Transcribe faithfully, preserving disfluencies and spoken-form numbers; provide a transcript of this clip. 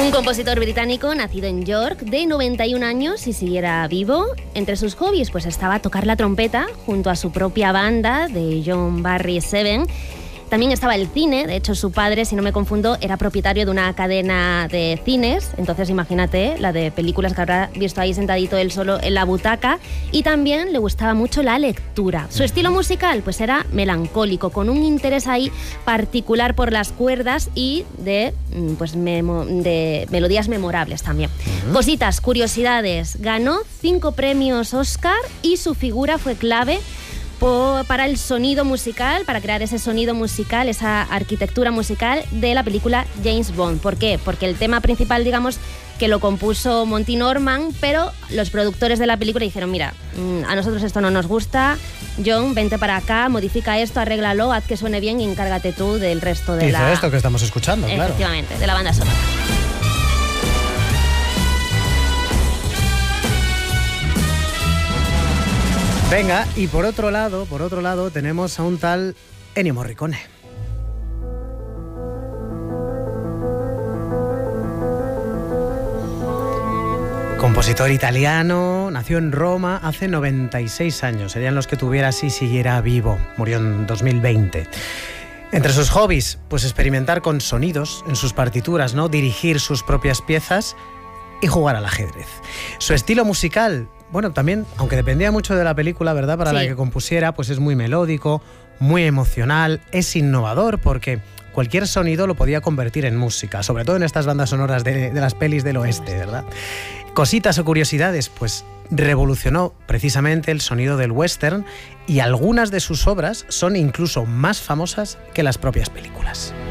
Un compositor británico nacido en York, de noventa y un años y siguiera vivo. Entre sus hobbies pues estaba tocar la trompeta junto a su propia banda de John Barry Seven. También estaba el cine. De hecho, su padre, si no me confundo, era propietario de una cadena de cines. Entonces, imagínate, la de películas que habrá visto ahí sentadito él solo en la butaca. Y también le gustaba mucho la lectura. Su estilo musical, pues era melancólico, con un interés ahí particular por las cuerdas y de, pues, memo, de melodías memorables también. Uh-huh. Cositas, curiosidades. Ganó cinco premios Oscar y su figura fue clave para el sonido musical, para crear ese sonido musical, esa arquitectura musical de la película James Bond. ¿Por qué? Porque el tema principal, digamos, que lo compuso Monty Norman, pero los productores de la película dijeron, mira, a nosotros esto no nos gusta, John, vente para acá, modifica esto, arréglalo, haz que suene bien y encárgate tú del resto de Hizo la... esto que estamos escuchando, claro. Efectivamente, de la banda sonora. Venga, y por otro lado, por otro lado, tenemos a un tal Ennio Morricone. Compositor italiano, nació en Roma hace noventa y seis años. Serían los que tuviera si siguiera vivo. Murió en dos mil veinte. Entre sus hobbies, pues experimentar con sonidos en sus partituras, ¿no? Dirigir sus propias piezas y jugar al ajedrez. Su estilo musical, bueno, también, aunque dependía mucho de la película, ¿verdad?, para sí. la que compusiera, pues es muy melódico, muy emocional, es innovador porque cualquier sonido lo podía convertir en música, sobre todo en estas bandas sonoras de, de las pelis del oeste, ¿verdad? Cositas o curiosidades, pues revolucionó precisamente el sonido del western y algunas de sus obras son incluso más famosas que las propias películas.